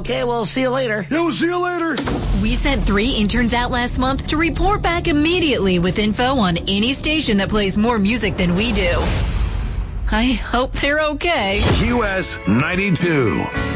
Okay, we'll see you later. Yeah, we'll see you later. We sent 3 interns out last month to report back immediately with info on any station that plays more music than we do. I hope they're okay. QS 92.